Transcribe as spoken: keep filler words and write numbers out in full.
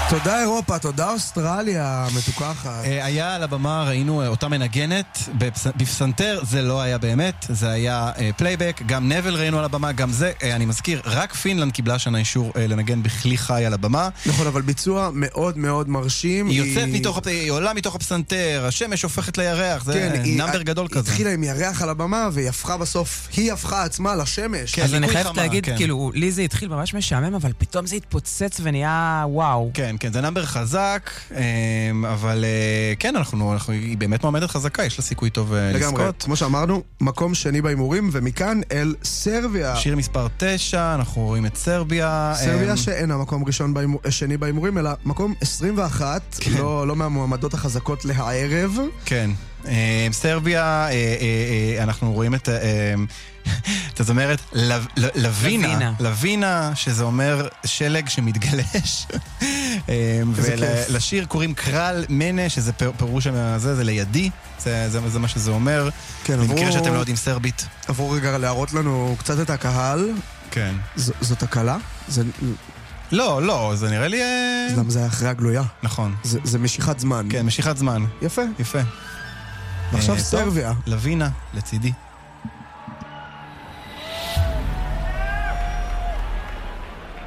תודה אירופה, תודה אוסטרליה, מתוקחת. היה על הבמה, ראינו אותה מנגנת, בפסנתר זה לא היה באמת, זה היה פלייבק, גם נבל ראינו על הבמה, גם זה, אני מזכיר, רק פינלנד קיבלה שנה אישור לנגן בכלי חי על הבמה. נכון, אבל ביצוע מאוד מאוד מרשים. היא יוצאת מתוך, היא עולה מתוך הפסנתר, השמש הופכת לירח, זה נאמבר גדול כזה. היא התחילה עם ירח על הבמה, והיא הפכה בסוף, היא הפכה עצמה לשמש. אז אני חייבת להגיד, כאילו, לי זה התחיל ממש משעמם, אבל פתאום זה התפוצץ ונהיה וואו. כן, כן, זה נאמבר חזק, אבל כן, אנחנו, אנחנו, היא באמת מועמדת חזקה, יש לה סיכוי טוב לזכות. לגמרי, כמו שאמרנו, מקום שני בהימורים, ומכאן אל סרביה. שיר מספר תשע, אנחנו רואים את סרביה. סרביה שאינה מקום ראשון שני בהימורים, אלא מקום עשרים ואחת, לא, לא מהמועמדות החזקות להערב. כן. סרביה, אנחנו רואים את... זאת אומרת, לווינה, לווינה, שזה אומר שלג שמתגלש. ולשיר קוראים קרל מנה, שזה פירוש הזה, זה לידי, זה מה שזה אומר. במקרה שאתם לא יודעים סרבית. עברו רגע להראות לנו קצת את הקהל. כן. זאת הקלה? לא, לא, זה נראה לי... אז למה זה היה אחרי הגלויה? נכון. זה משיכת זמן. כן, משיכת זמן. יפה. יפה. ועכשיו סרביה. לווינה, לצידי.